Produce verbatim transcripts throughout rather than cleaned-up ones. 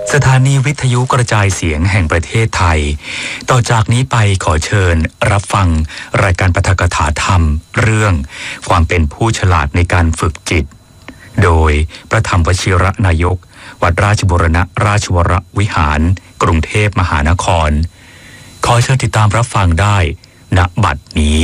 สถานีวิทยุกระจายเสียงแห่งประเทศไทยต่อจากนี้ไปขอเชิญรับฟังรายการปาฐกถาธรรมเรื่องความเป็นผู้ฉลาดในการฝึกจิตโดยพระธรรมวชิรนายกวัดราชบูรณราชวรวิหารกรุงเทพมหานครขอเชิญติดตามรับฟังได้ณบัดนี้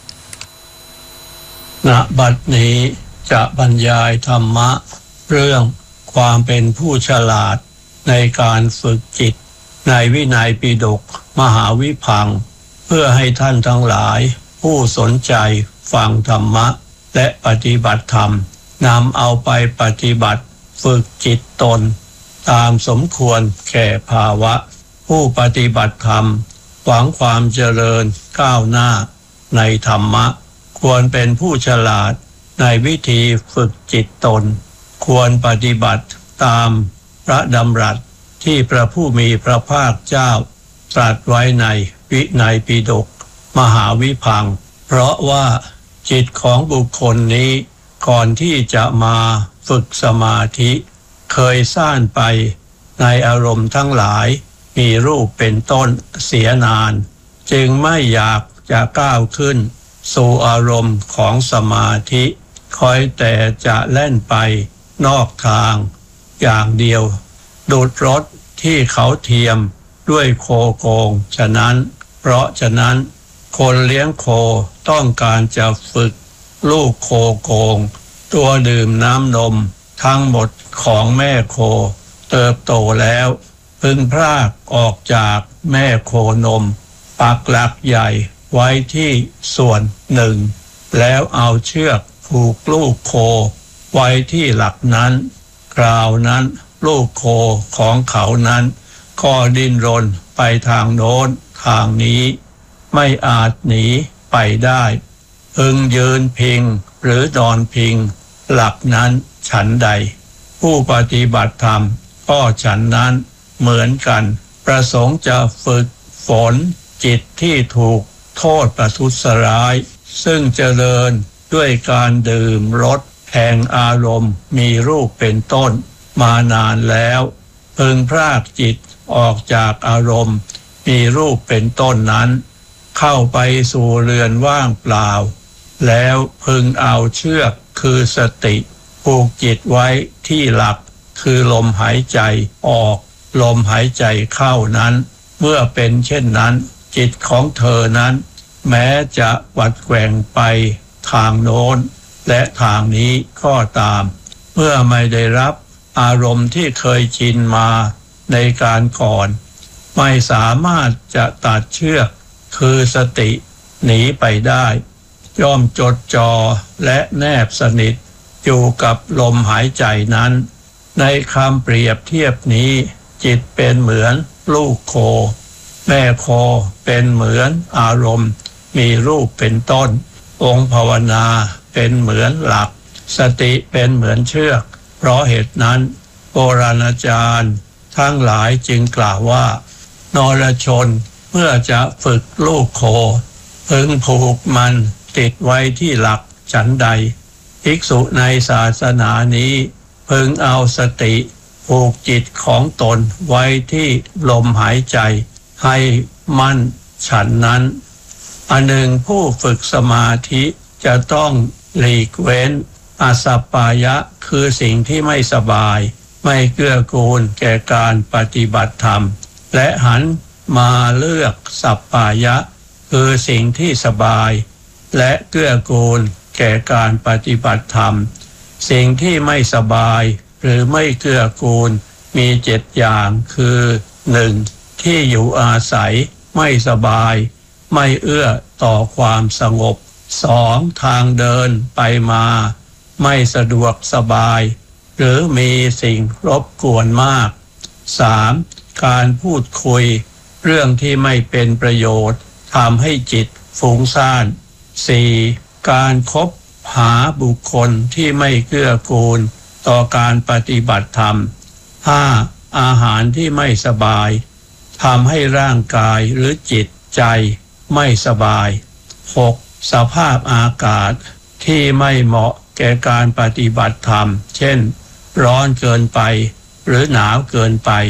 ณบัดนี้จะบรรยายธรรมะเรื่องความเป็นผู้ฉลาดในการฝึกจิตในวินัยปิฎกมหาวิภังค์เพื่อให้ท่านทั้งหลายผู้สนใจฟังธรรมะและปฏิบัติธรรมนำเอาไปปฏิบัติฝึกจิตตนตามสมควรแก่ภาวะผู้ปฏิบัติธรรมหวังความเจริญก้าวหน้าในธรรมะควรเป็นผู้ฉลาดในวิธีฝึกจิตตนควรปฏิบัติตามพระดำรัสที่พระผู้มีพระภาคเจ้าตรัสไว้ในวินัยปิฎกมหาวิภังค์เพราะว่าจิตของบุคคลนี้ก่อนที่จะมาฝึกสมาธิเคยซ่านไปในอารมณ์ทั้งหลายมีรูปเป็นต้นเสียนานจึงไม่อยากจะก้าวขึ้นสู่อารมณ์ของสมาธิคอยแต่จะแล่นไปนอกทางอย่างเดียวดูดรถที่เขาเทียมด้วยโคโกงฉะนั้นเพราะฉะนั้นคนเลี้ยงโคต้องการจะฝึกลูกโคโกงตัวดื่มน้ำนมทั้งหมดของแม่โคเติบโตแล้วพึงพรากออกจากแม่โคนมปักหลักใหญ่ไว้ที่ส่วนหนึ่งแล้วเอาเชือกผูกลูกโคไว้ที่หลักนั้นคราวนั้นลูกโคของเขานั้นก็ดิ้นรนไปทางโน้นทางนี้ไม่อาจหนีไปได้พึงยืนพิงหรือนอนพิงหลักนั้นฉันใดผู้ปฏิบัติธรรมก็ฉันนั้นเหมือนกันประสงค์จะฝึกฝนจิตที่ถูกโทษประทุษร้ายซึ่งเจริญด้วยการดื่มรสแห่งอารมณ์มีรูปเป็นต้นมานานแล้วพึงพรากจิตออกจากอารมณ์มีรูปเป็นต้นนั้นเข้าไปสู่เรือนว่างเปล่าแล้วพึงเอาเชือกคือสติผูกจิตไว้ที่หลักคือลมหายใจออกลมหายใจเข้านั้นเมื่อเป็นเช่นนั้นจิตของเธอนั้นแม้จะวัดแกว่งไปทางโน้นและทางนี้ก็ตามเมื่อไม่ได้รับอารมณ์ที่เคยชินมาในการก่อนไม่สามารถจะตัดเชือกคือสติหนีไปได้ย่อมจดจ่อและแนบสนิทอยู่กับลมหายใจนั้นในคำเปรียบเทียบนี้จิตเป็นเหมือนลูกโคแม่โคเป็นเหมือนอารมณ์มีรูปเป็นต้นองค์ภาวนาเป็นเหมือนหลักสติเป็นเหมือนเชือกเพราะเหตุนั้นโบราณอาจารย์ทั้งหลายจึงกล่าวว่านรชนเมื่อจะฝึกลูกโคพึงผูกมันติดไว้ที่หลักฉันใดภิกษุในศาสนานี้พึงเอาสติผูกจิตของตนไว้ที่ลมหายใจให้มั่นฉันนั้นอันหนึ่งผู้ฝึกสมาธิจะต้องหลีกเว้นอาสัปปายะคือสิ่งที่ไม่สบายไม่เกื้อกูลแก่การปฏิบัติธรรมและหันมาเลือกสัปปายะคือสิ่งที่สบายและเกื้อกูลแก่การปฏิบัติธรรมสิ่งที่ไม่สบายหรือไม่เกื้อกูลมีเจ็ดอย่างคือหนึ่งที่อยู่อาศัยไม่สบายไม่เอื้อต่อความสงบสองทางเดินไปมาไม่สะดวกสบายหรือมีสิ่งรบกวนมากสามการพูดคุยเรื่องที่ไม่เป็นประโยชน์ทำให้จิตฟุ้งซ่านสี่การคบหาบุคคลที่ไม่เกื้อกูลต่อการปฏิบัติธรรมห้าอาหารที่ไม่สบายทำให้ร่างกายหรือจิตใจไม่สบายหกสภาพอากาศที่ไม่เหมาะแก่การปฏิบัติธรรมเช่นร้อนเกินไปหรือหนาวเกินไป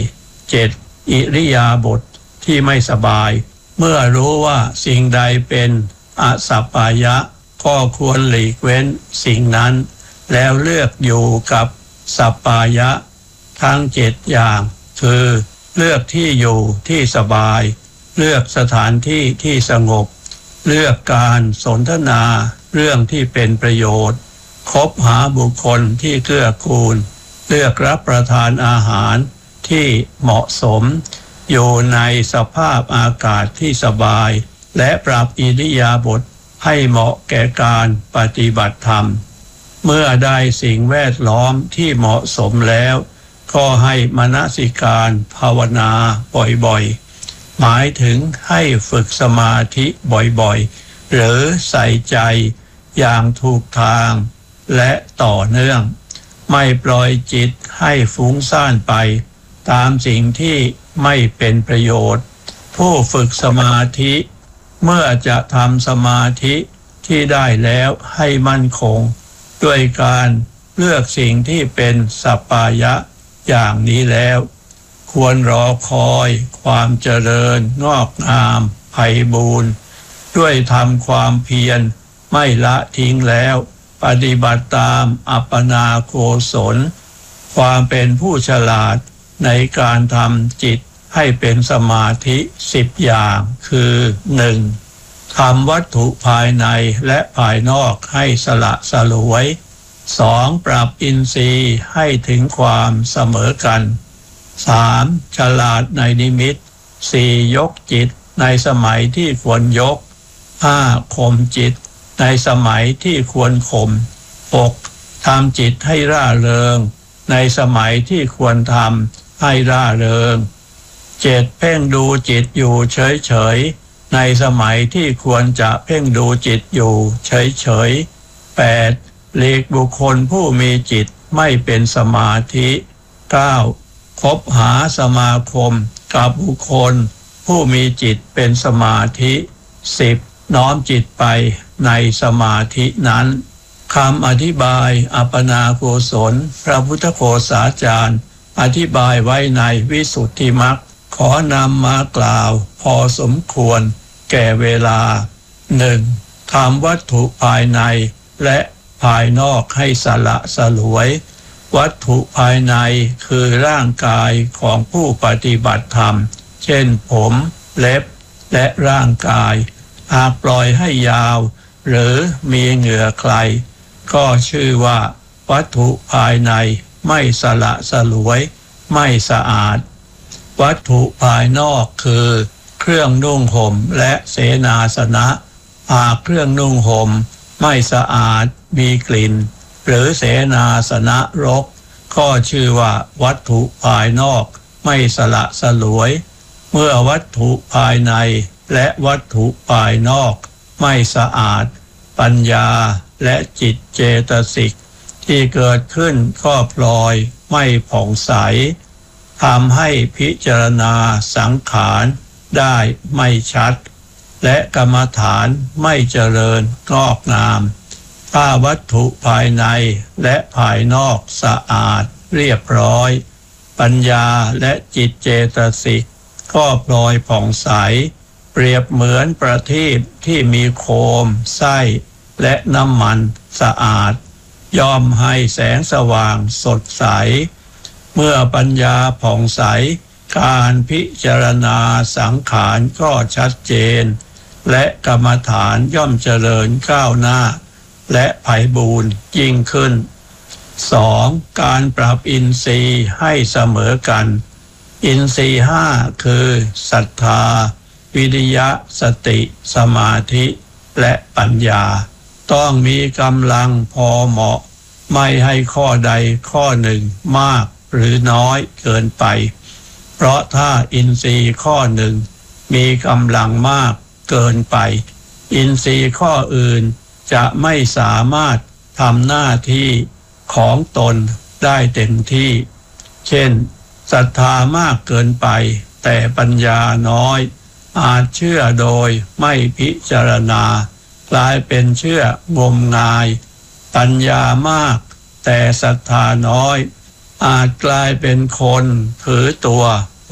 เจ็ดอิริยาบถที่ไม่สบายเมื่อรู้ว่าสิ่งใดเป็นอสัปปายะก็ควรหลีกเว้นสิ่งนั้นแล้วเลือกอยู่กับสัปปายะทั้งเจ็ดอย่างคือเลือกที่อยู่ที่สบายเลือกสถานที่ที่สงบเลือกการสนทนาเรื่องที่เป็นประโยชน์คบหาบุคคลที่เกื้อกูลเลือกรับประทานอาหารที่เหมาะสมอยู่ในสภาพอากาศที่สบายและปรับอิริยาบถให้เหมาะแก่การปฏิบัติธรรมเมื่อได้สิ่งแวดล้อมที่เหมาะสมแล้วก็ให้มนสิการภาวนาบ่อยๆหมายถึงให้ฝึกสมาธิบ่อยๆหรือใส่ใจอย่างถูกทางและต่อเนื่องไม่ปล่อยจิตให้ฟุ้งซ่านไปตามสิ่งที่ไม่เป็นประโยชน์ผู้ฝึกสมาธิเมื่อจะทำสมาธิที่ได้แล้วให้มั่นคงด้วยการเลือกสิ่งที่เป็นสัปปายะอย่างนี้แล้วควรรอคอยความเจริญงอกงามไพบูรณ์ด้วยทำความเพียรไม่ละทิ้งแล้วปฏิบัติตามอัปปนาโกศลความเป็นผู้ฉลาดในการทำจิตให้เป็นสมาธิสิบอย่างคือหนึ่งทำวัตถุภายในและภายนอกให้สละสลวยสองปรับอินทรีย์ให้ถึงความเสมอกันสามฉลาดในนิมิตสี่ยกจิตในสมัยที่ควรยกห้าข่มจิตในสมัยที่ควรข่มหกทำจิตให้ร่าเริงในสมัยที่ควรทำให้ร่าเริงเจ็ดเพ่งดูจิตอยู่เฉยๆในสมัยที่ควรจะเพ่งดูจิตอยู่เฉยๆแปดหลีกบุคคลผู้มีจิตไม่เป็นสมาธิเก้าคบหาสมาคมกับบุคคลผู้มีจิตเป็นสมาธิสิบน้อมจิตไปในสมาธินั้นคำอธิบายอัปปนาโกศลพระพุทธโฆษาจารย์อธิบายไว้ในวิสุทธิมรรคขอนำมากล่าวพอสมควรแก่เวลาหนึ่งทำวัตถุภายในและภายนอกให้สละสลวยวัตถุภายในคือร่างกายของผู้ปฏิบัติธรรมเช่นผมเล็บและร่างกายหากปล่อยให้ยาวหรือมีเหงื่อใครก็ชื่อว่าวัตถุภายในไม่สละสลวยไม่สะอาดวัตถุภายนอกคือเครื่องนุ่งห่มและเสนาสนะหากเครื่องนุ่งห่มไม่สะอาดมีกลิ่นหรือเสนาสนะรกก็ชื่อว่าวัตถุภายนอกไม่สละสลวยเมื่อวัตถุภายในและวัตถุภายนอกไม่สะอาดปัญญาและจิตเจตสิกที่เกิดขึ้นก็พลอยไม่ผ่องใสทำให้พิจารณาสังขารได้ไม่ชัดและกรรมฐานไม่เจริญงอกงามถ้าวัตถุภายในและภายนอกสะอาดเรียบร้อยปัญญาและจิตเจตสิกก็พลอยผ่องใสเปรียบเหมือนประทีปที่มีโคมไส้และน้ำมันสะอาดย่อมให้แสงสว่างสดใสเมื่อปัญญาผ่องใสการพิจารณาสังขารก็ชัดเจนและกรรมฐานย่อมเจริญก้าวหน้าและไพบูรย์ยิ่งขึ้นสองการปรับอินทรีย์ให้เสมอกันอินทรีย์ห้าคือศรัทธาวิริยะสติสมาธิและปัญญาต้องมีกำลังพอเหมาะไม่ให้ข้อใดข้อหนึ่งมากหรือน้อยเกินไปเพราะถ้าอินทรีย์ข้อหนึ่งมีกำลังมากเกินไปอินทรีย์ข้ออื่นจะไม่สามารถทำหน้าที่ของตนได้เต็มที่เช่นศรัทธามากเกินไปแต่ปัญญาน้อยอาจเชื่อโดยไม่พิจารณากลายเป็นเชื่องมงายปัญญามากแต่ศรัทธาน้อยอาจกลายเป็นคนถือตัวห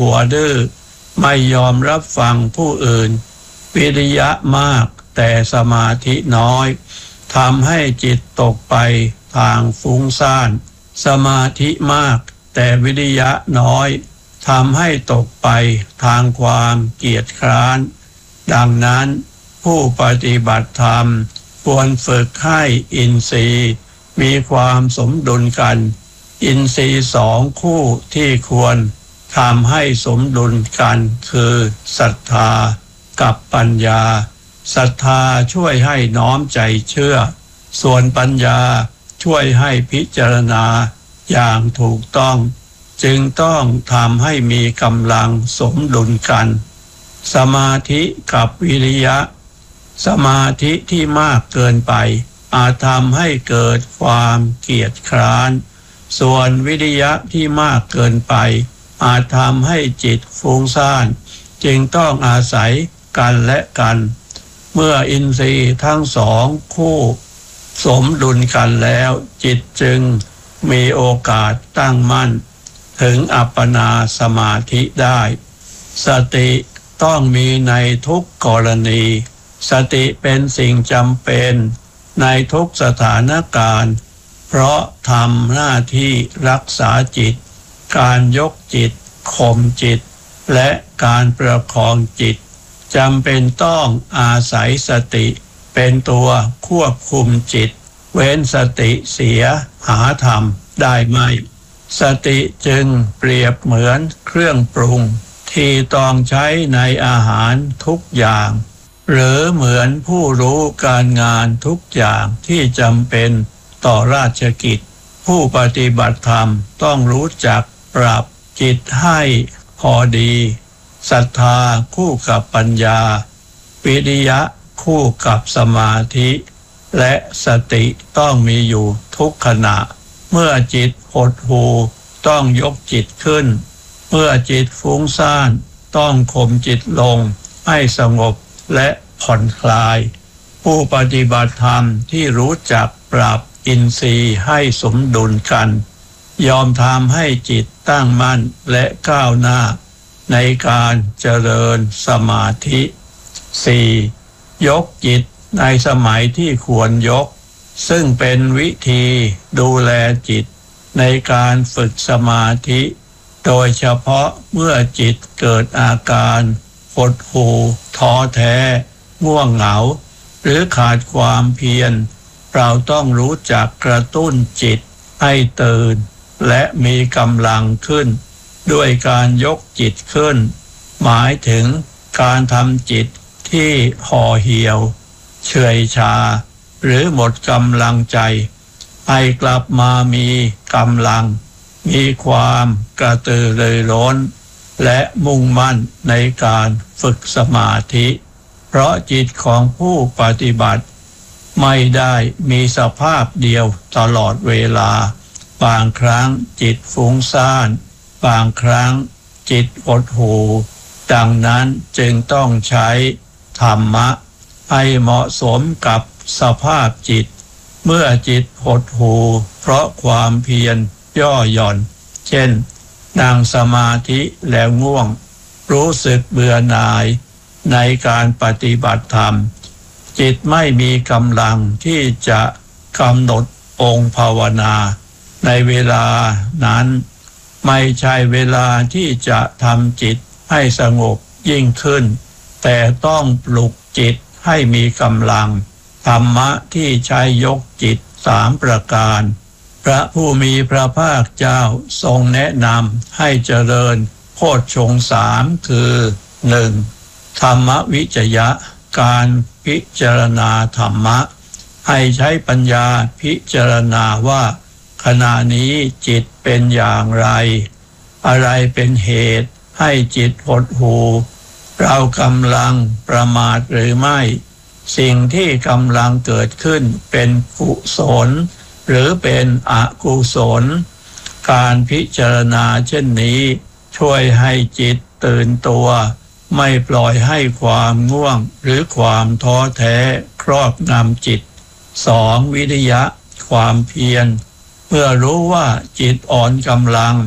หัวดื้อไม่ยอมรับฟังผู้อื่นวิริยะมากแต่สมาธิน้อยทำให้จิตตกไปทางฟุ้งซ่านสมาธิมากแต่วิริยะน้อยทำให้ตกไปทางความเกียจคร้านดังนั้นผู้ปฏิบัติธรรมควรฝึกให้อินทรีย์มีความสมดุลกันอินทรีย์สองคู่ที่ควรทำให้สมดุลกันคือศรัทธากับปัญญาศรัทธาช่วยให้น้อมใจเชื่อส่วนปัญญาช่วยให้พิจารณาอย่างถูกต้องจึงต้องทำให้มีกำลังสมดุลกันสมาธิกับวิริยะสมาธิที่มากเกินไปอาจทำให้เกิดความเกียจคร้านส่วนวิริยะที่มากเกินไปอาจทำให้จิตฟุ้งซ่านจึงต้องอาศัยกันและกันเมื่ออินทรีย์ทั้งสองคู่สมดุลกันแล้วจิตจึงมีโอกาสตั้งมั่นถึงอัปปนาสมาธิได้สติต้องมีในทุกกรณีสติเป็นสิ่งจำเป็นในทุกสถานการณ์เพราะทำหน้าที่รักษาจิตการยกจิตข่มจิตและการประคองจิตจำเป็นต้องอาศัยสติเป็นตัวควบคุมจิตเว้นสติเสียหาธรรมได้ไม่สติจึงเปรียบเหมือนเครื่องปรุงที่ต้องใช้ในอาหารทุกอย่างหรือเหมือนผู้รู้การงานทุกอย่างที่จำเป็นต่อราชกิจผู้ปฏิบัติธรรมต้องรู้จักปรับจิตให้พอดีศรัทธาคู่กับปัญญาวิริยะคู่กับสมาธิและสติต้องมีอยู่ทุกขณะเมื่อจิตหดหู่ต้องยกจิตขึ้นเมื่อจิตฟุ้งซ่านต้องข่มจิตลงให้สงบและผ่อนคลายผู้ปฏิบัติธรรมที่รู้จักปรับอินทรีย์ให้สมดุลกันยอมทำให้จิตตั้งมั่นและก้าวหน้าในการเจริญสมาธิ สี่. ยกจิตในสมัยที่ควรยกซึ่งเป็นวิธีดูแลจิตในการฝึกสมาธิโดยเฉพาะเมื่อจิตเกิดอาการหดหู่ท้อแท้ง่วงเหงาหรือขาดความเพียรเราต้องรู้จักกระตุ้นจิตให้ตื่นและมีกำลังขึ้นด้วยการยกจิตขึ้นหมายถึงการทำจิตที่ห่อเหี่ยวเฉื่อยชาหรือหมดกำลังใจให้กลับมามีกำลังมีความกระตือรือร้นและมุ่งมั่นในการฝึกสมาธิเพราะจิตของผู้ปฏิบัติไม่ได้มีสภาพเดียวตลอดเวลาบางครั้งจิตฟุ้งซ่านบางครั้งจิตหดหู่ดังนั้นจึงต้องใช้ธรรมะให้เหมาะสมกับสภาพจิตเมื่อจิตหดหู่เพราะความเพียรย่อหย่อนเช่นนั่งสมาธิแล้วง่วงรู้สึกเบื่อหน่ายในการปฏิบัติธรรมจิตไม่มีกำลังที่จะกำหนดองค์ภาวนาในเวลานั้นไม่ใช่เวลาที่จะทำจิตให้สงบยิ่งขึ้นแต่ต้องปลุกจิตให้มีกำลังธรรมะที่ใช้ยกจิตสามประการพระผู้มีพระภาคเจ้าทรงแนะนำให้เจริญโพชฌงค์สามคือหนึ่งธรรมวิจยะการพิจารณาธรรมะให้ใช้ปัญญาพิจารณาว่าขณะนี้จิตเป็นอย่างไรอะไรเป็นเหตุให้จิตหดหู่เรากำลังประมาทหรือไม่สิ่งที่กำลังเกิดขึ้นเป็นกุศลหรือเป็นอกุศลการพิจารณาเช่นนี้ช่วยให้จิตตื่นตัวไม่ปล่อยให้ความง่วงหรือความท้อแท้ครอบงำจิต สอง. วิริยะความเพียรเมื่อรู้ว่าจิตอ่อนกำลัง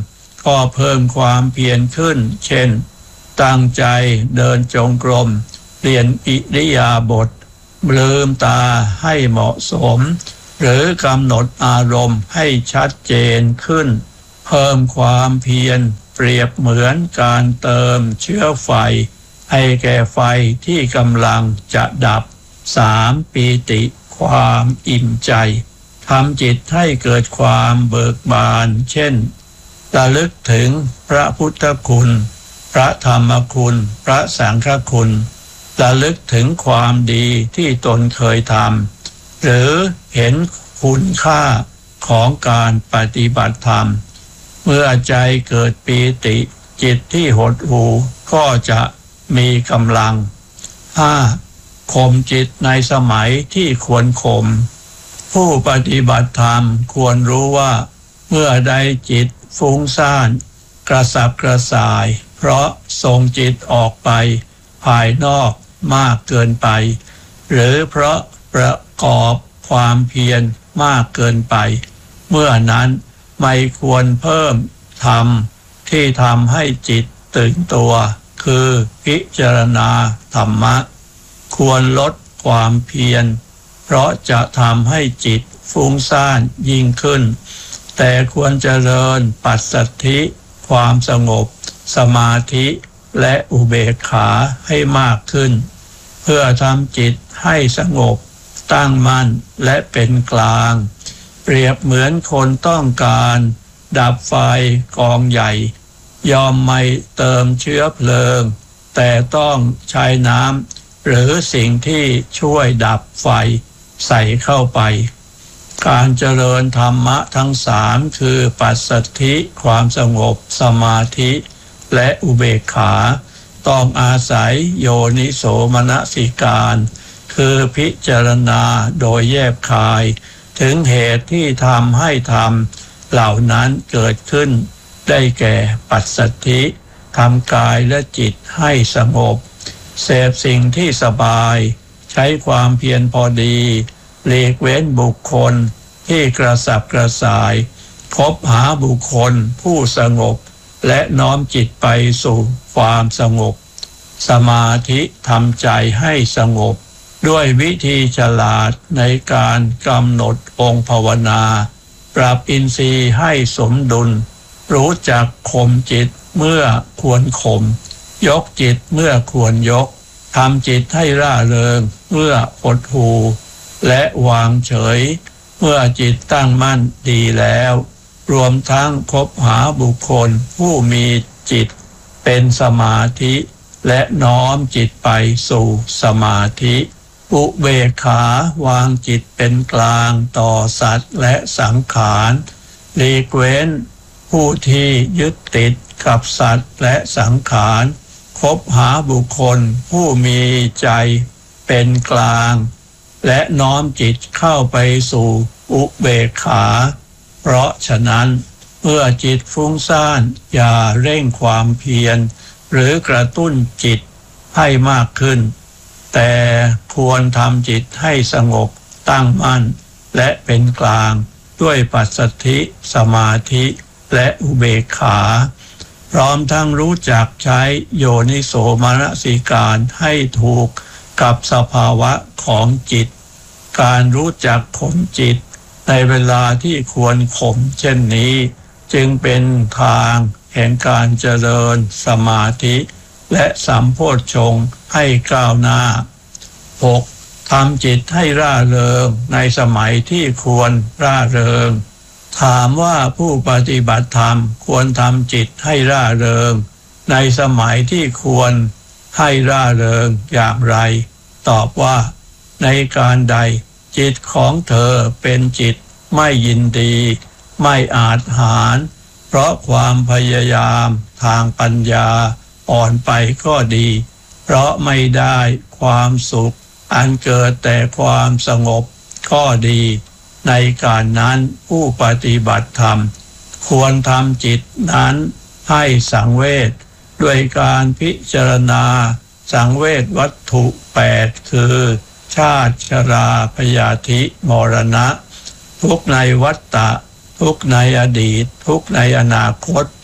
ก็เพิ่มความเพียรขึ้นเช่นตั้งใจเดินจงกรมเรียนอิริยาบถลืมตาให้เหมาะสมหรือกำหนดอารมณ์ให้ชัดเจนขึ้นเพิ่มความเพียรเปรียบเหมือนการเติมเชื้อไฟให้แก่ไฟที่กำลังจะดับสามปีติความอิ่มใจทำจิตให้เกิดความเบิกบานเช่นระลึกถึงพระพุทธคุณพระธรรมคุณพระสังฆคุณระลึกถึงความดีที่ตนเคยทำหรือเห็นคุณค่าของการปฏิบัติธรรมเมื่อใจเกิดปีติจิตที่หดหู่ก็จะมีกำลังห้าข่มจิตในสมัยที่ควรข่มผู้ปฏิบัติธรรมควรรู้ว่าเมื่อใดจิตฟุ้งซ่านกระสับกระส่ายเพราะส่งจิตออกไปภายนอกมากเกินไปหรือเพราะประกอบความเพียรมากเกินไปเมื่อนั้นไม่ควรเพิ่มธรรมที่ทำให้จิตตื่นตัวคือพิจารณาธรรมะควรลดความเพียรเพราะจะทำให้จิตฟุ้งซ่านยิ่งขึ้นแต่ควรเจริญปัสสัทธิความสงบสมาธิและอุเบกขาให้มากขึ้นเพื่อทำจิตให้สงบตั้งมั่นและเป็นกลางเปรียบเหมือนคนต้องการดับไฟกองใหญ่ยอมไม่เติมเชื้อเพลิงแต่ต้องใช้น้ำหรือสิ่งที่ช่วยดับไฟใส่เข้าไปการเจริญธรรมะทั้งสามคือปัสสัทธิความสงบสมาธิและอุเบกขาต้องอาศัยโยนิโสมนสิการคือพิจารณาโดยแยบคายถึงเหตุที่ทำให้ธรรมเหล่านั้นเกิดขึ้นได้แก่ปัสสัทธิทำกายและจิตให้สงบเสพสิ่งที่สบายใช้ความเพียรพอดีหลีกเว้นบุคคลที่กระสับกระส่ายคบหาบุคคลผู้สงบและน้อมจิตไปสู่ความสงบสมาธิทำใจให้สงบด้วยวิธีฉลาดในการกำหนดองค์ภาวนาปรับอินทรีย์ให้สมดุลรู้จักข่มจิตเมื่อควรข่มยกจิตเมื่อควรยกทำจิตให้ร่าเริงเมื่อหดหู่และวางเฉยเมื่อจิตตั้งมั่นดีแล้วรวมทั้งคบหาบุคคลผู้มีจิตเป็นสมาธิและน้อมจิตไปสู่สมาธิอุเบกขาวางจิตเป็นกลางต่อสัตว์และสังขารหลีกเว้นผู้ที่ยึดติดกับสัตว์และสังขารคบหาบุคคลผู้มีใจเป็นกลางและน้อมจิตเข้าไปสู่อุเบกขาเพราะฉะนั้นเมื่อจิตฟุ้งซ่านอย่าเร่งความเพียรหรือกระตุ้นจิตให้มากขึ้นแต่ควรทำจิตให้สงบตั้งมั่นและเป็นกลางด้วยปัสสัทธิสมาธิและอุเบกขาพร้อมทั้งรู้จักใช้โยนิโสมนสิการให้ถูกกับสภาวะของจิตการรู้จักข่มจิตในเวลาที่ควรข่มเช่นนี้จึงเป็นทางแห่งการเจริญสมาธิและสัมโพชฌงค์ให้ก้าวหน้า หก. ทำจิตให้ร่าเริงในสมัยที่ควรร่าเริงถามว่าผู้ปฏิบัติธรรมควรทำจิตให้ร่าเริงในสมัยที่ควรให้ร่าเริงอย่างไรตอบว่าในการใดจิตของเธอเป็นจิตไม่ยินดีไม่อาจหาญเพราะความพยายามทางปัญญาอ่อนไปก็ดีเพราะไม่ได้ความสุขอันเกิดแต่ความสงบก็ดีในการนั้นผู้ปฏิบัติธรรมควรทำจิตนั้นให้สังเวชด้วยการพิจารณาสังเวชวัตถุแปดคือชาติชราพยาธิมรณะทุกในวัฏฏะทุกในอดีตทุกในอนาคต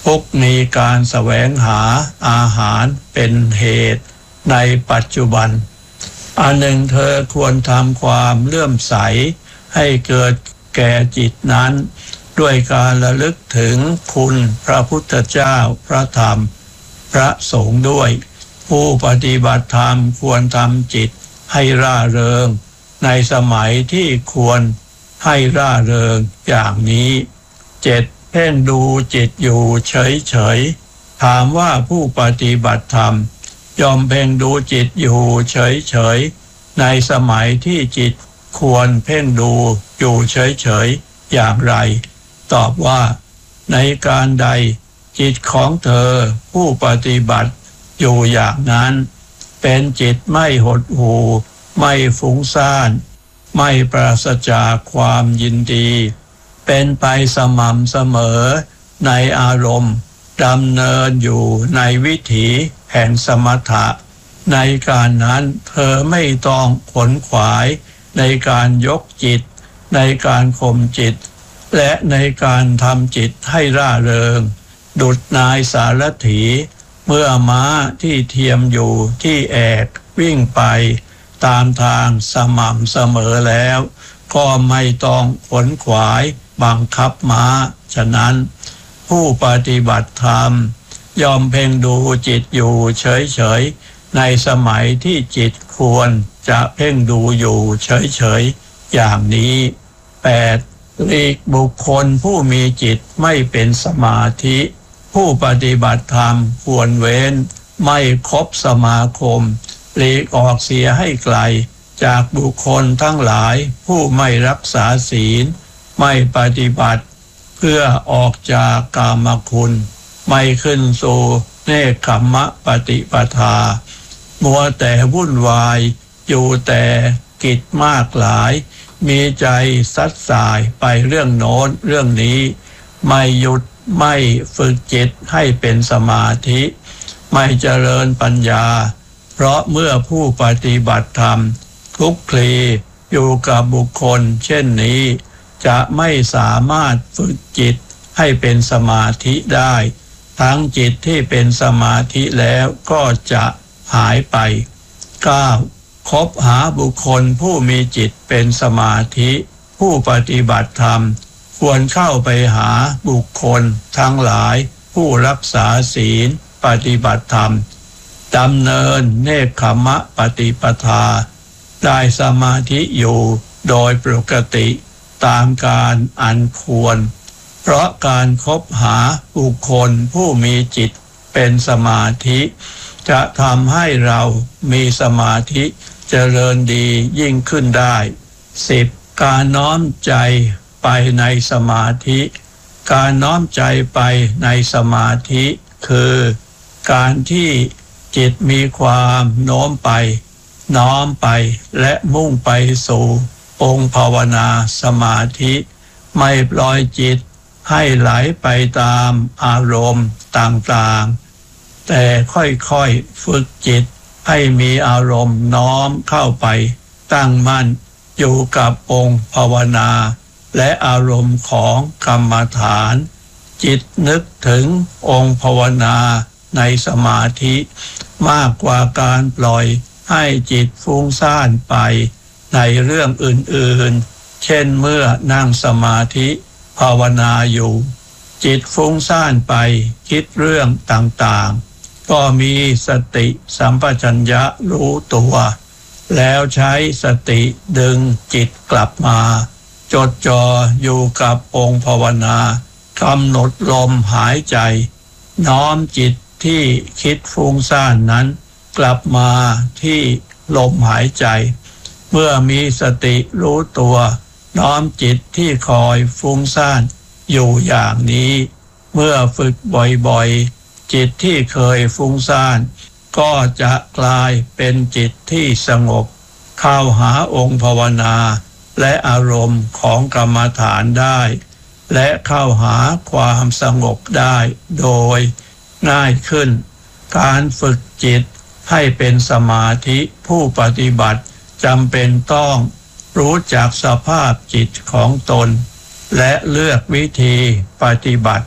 พวกมีการแสวงหาอาหารเป็นเหตุในปัจจุบันอันหนึ่งเธอควรทำความเลื่อมใสให้เกิดแก่จิตนั้นด้วยการระลึกถึงคุณพระพุทธเจ้าพระธรรมพระสงฆ์ด้วยผู้ปฏิบัติธรรมควรทำจิตให้ร่าเริงในสมัยที่ควรให้ร่าเริงอย่างนี้เจ็ดเพ่งดูจิตอยู่เฉยๆถามว่าผู้ปฏิบัติธรรมยอมเพ่งดูจิตอยู่เฉยๆในสมัยที่จิตควรเพ่งดูอยู่เฉยๆอย่างไรตอบว่าในการใดจิตของเธอผู้ปฏิบัติอยู่อย่างนั้นเป็นจิตไม่หดหู่ไม่ฟุ้งซ่านไม่ปราศจากความยินดีเป็นไปสม่ำเสมอในอารมณ์ดำเนินอยู่ในวิถีแห่งสมถะในการนั้นเธอไม่ต้องขนขวายในการยกจิตในการข่มจิตและในการทำจิตให้ร่าเริงดุจนายสารถีเมื่อม้าที่เทียมอยู่ที่แอกวิ่งไปตามทางสม่ำเสมอแล้วก็ไม่ต้องขนขวายบังคับม้าฉะนั้นผู้ปฏิบัติธรรมยอมเพ่งดูจิตอยู่เฉยๆในสมัยที่จิตควรจะเพ่งดูอยู่เฉยๆอย่างนี้แปดหลีกบุคคลผู้มีจิตไม่เป็นสมาธิผู้ปฏิบัติธรรมควรเว้นไม่คบสมาคมหลีกออกเสียให้ไกลจากบุคคลทั้งหลายผู้ไม่รักษาศีลไม่ปฏิบัติเพื่อออกจากกามคุณไม่ขึ้นสู่เนกขัมมะปฏิปทามัวแต่วุ่นวายอยู่แต่กิจมากหลายมีใจซัดสายไปเรื่องโน้นเรื่องนี้ไม่หยุดไม่ฝึกจิตให้เป็นสมาธิไม่เจริญปัญญาเพราะเมื่อผู้ปฏิบัติธรรมคลุกคลีอยู่กับบุคคลเช่นนี้จะไม่สามารถฝึกจิตให้เป็นสมาธิได้ทั้งจิตที่เป็นสมาธิแล้วก็จะหายไป เก้า คบหาบุคคลผู้มีจิตเป็นสมาธิผู้ปฏิบัติธรรมควรเข้าไปหาบุคคลทั้งหลายผู้รักษาศีลปฏิบัติธรรมดำเนินเนกขัมมะปฏิปทาได้สมาธิอยู่โดยปกติตามการอันควรเพราะการคบหาบุคคลผู้มีจิตเป็นสมาธิจะทำให้เรามีสมาธิเจริญดียิ่งขึ้นได้ สิบ การน้อมใจไปในสมาธิการน้อมใจไปในสมาธิคือการที่จิตมีความโน้มไปน้อมไปและมุ่งไปสู่องค์ภาวนาสมาธิไม่ปล่อยจิตให้ไหลไปตามอารมณ์ต่างๆแต่ค่อยๆฝึกจิตให้มีอารมณ์น้อมเข้าไปตั้งมั่นอยู่กับองค์ภาวนาและอารมณ์ของกรรมฐานจิตนึกถึงองค์ภาวนาในสมาธิมากกว่าการปล่อยให้จิตฟุ้งซ่านไปในเรื่องอื่นๆเช่นเมื่อนั่งสมาธิภาวนาอยู่จิตฟุ้งซ่านไปคิดเรื่องต่างๆก็มีสติสัมปชัญญะรู้ตัวแล้วใช้สติดึงจิตกลับมาจดจ่ออยู่กับองค์ภาวนากำหนดลมหายใจน้อมจิตที่คิดฟุ้งซ่านนั้นกลับมาที่ลมหายใจเมื่อมีสติรู้ตัวน้อมจิตที่คอยฟุ้งซ่านอยู่อย่างนี้เมื่อฝึกบ่อยๆจิตที่เคยฟุ้งซ่านก็จะกลายเป็นจิตที่สงบเข้าหาองค์ภาวนาและอารมณ์ของกรรมฐานได้และเข้าหาความสงบได้โดยง่ายขึ้นการฝึกจิตให้เป็นสมาธิผู้ปฏิบัติจำเป็นต้องรู้จักสภาพจิตของตนและเลือกวิธีปฏิบัติ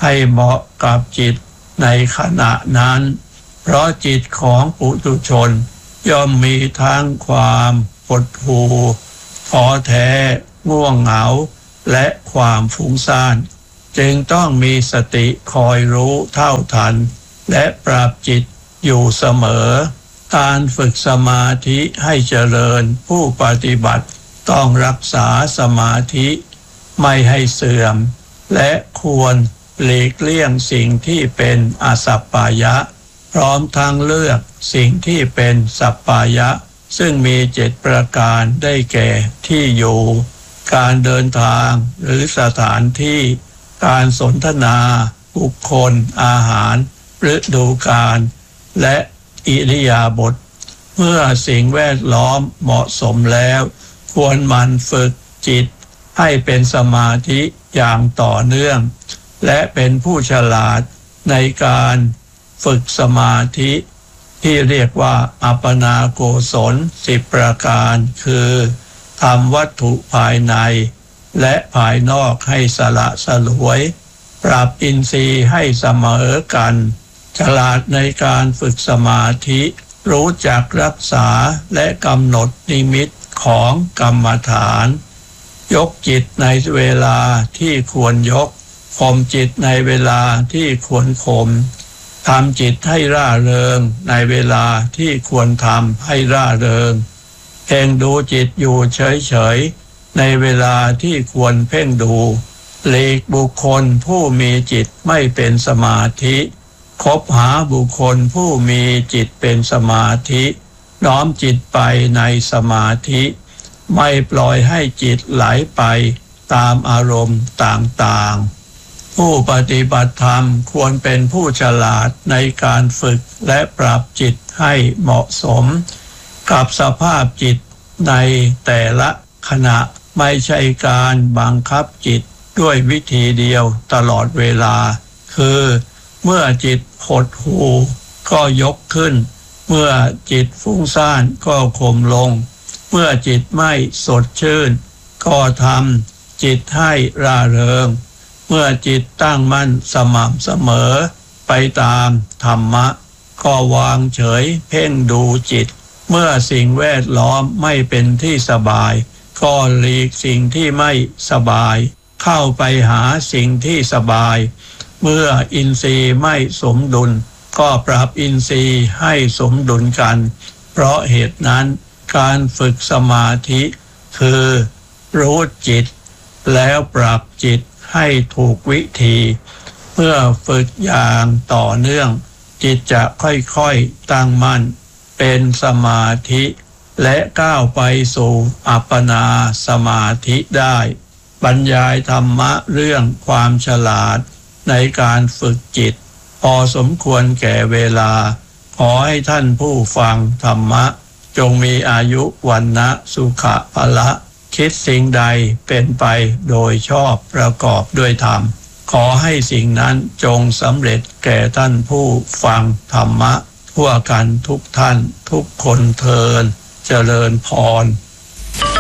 ให้เหมาะกับจิตในขณะนั้นเพราะจิตของปุถุชนย่อมมีทั้งความหดหู่ท้อแท้ง่วงเหงาและความฟุ้งซ่านจึงต้องมีสติคอยรู้เท่าทันและปรับจิตอยู่เสมอการฝึกสมาธิให้เจริญผู้ปฏิบัติต้องรักษาสมาธิไม่ให้เสื่อมและควรหลีกเลี่ยงสิ่งที่เป็นอสัปปายะพร้อมทั้งเลือกสิ่งที่เป็นสัปปายะซึ่งมีเจ็ดประการได้แก่ที่อยู่การเดินทางหรือสถานที่การสนทนาบุคคลอาหารฤดูกาลและอิริยาบถเมื่อสิ่งแวดล้อมเหมาะสมแล้วควรหมั่นฝึกจิตให้เป็นสมาธิอย่างต่อเนื่องและเป็นผู้ฉลาดในการฝึกสมาธิที่เรียกว่าอัปปนาโกศลสิบประการคือทำวัตถุภายในและภายนอกให้สละสลวยปรับอินทรีย์ให้เสมอกันฉลาดในการฝึกสมาธิรู้จักรักษาและกำหนดนิมิตของกรรมฐานยกจิตในเวลาที่ควรยกข่มจิตในเวลาที่ควรข่มทำจิตให้ร่าเริงในเวลาที่ควรทำให้ร่าเริงเพ่งดูจิตอยู่เฉยๆในเวลาที่ควรเพ่งดูหลีกบุคคลผู้มีจิตไม่เป็นสมาธิคบหาบุคคลผู้มีจิตเป็นสมาธิน้อมจิตไปในสมาธิไม่ปล่อยให้จิตไหลไปตามอารมณ์ต่างๆผู้ปฏิบัติธรรมควรเป็นผู้ฉลาดในการฝึกและปรับจิตให้เหมาะสมกับสภาพจิตในแต่ละขณะไม่ใช่การบังคับจิตด้วยวิธีเดียวตลอดเวลาคือเมื่อจิตหดหู่ก็ยกขึ้นเมื่อจิตฟุ้งซ่านก็ข่มลงเมื่อจิตไม่สดชื่นก็ทำจิตให้ร่าเริงเมื่อจิตตั้งมั่นสม่ำเสมอไปตามธรรมะก็วางเฉยเพ่งดูจิตเมื่อสิ่งแวดล้อมไม่เป็นที่สบายก็หลีกสิ่งที่ไม่สบายเข้าไปหาสิ่งที่สบายเมื่ออินทรีย์ไม่สมดุลก็ปรับอินทรีย์ให้สมดุลกันเพราะเหตุนั้นการฝึกสมาธิคือรู้จิตแล้วปรับจิตให้ถูกวิธีเมื่อฝึกอย่างต่อเนื่องจิตจะค่อยๆตั้งมั่นเป็นสมาธิและก้าวไปสู่อัปปนาสมาธิได้บรรยายธรรมะเรื่องความฉลาดในการฝึกจิตพอสมควรแก่เวลาขอให้ท่านผู้ฟังธรรมะจงมีอายุวันนะสุขะพละคิดสิ่งใดเป็นไปโดยชอบประกอบด้วยธรรมขอให้สิ่งนั้นจงสำเร็จแก่ท่านผู้ฟังธรรมะทั่วกันทุกท่านทุกคนเทอญเจริญพร